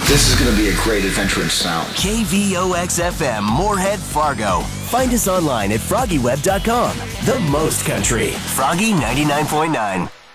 This is going to be a great adventure in sound. KVOX-FM, Moorhead, Fargo. Find us online at FroggyWeb.com. The most country. Froggy 99.9.